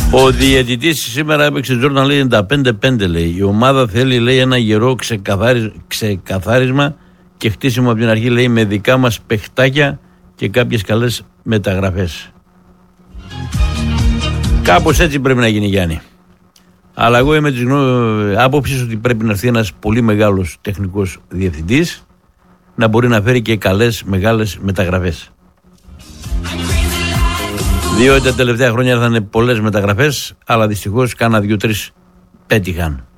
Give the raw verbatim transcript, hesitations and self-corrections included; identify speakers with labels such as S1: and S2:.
S1: Ο διαιτητής σήμερα έπαιξε Jordan, λέει ενενήντα πέντε πέντε, λέει. Η ομάδα θέλει, λέει, ένα γερό ξεκαθάρισμα, ξεκαθάρισμα και χτίσιμο από την αρχή, λέει, με δικά μας παιχτάκια και κάποιες καλές μεταγραφές. Κάπως έτσι πρέπει να γίνει, Γιάννη. Αλλά εγώ είμαι της άποψης ότι πρέπει να έρθει ένας πολύ μεγάλος τεχνικός διευθυντής να μπορεί να φέρει και καλές μεγάλες μεταγραφές. Διότι τα τελευταία χρόνια ήρθαν πολλές μεταγραφές, αλλά δυστυχώς κάνα δύο-τρεις πέτυχαν.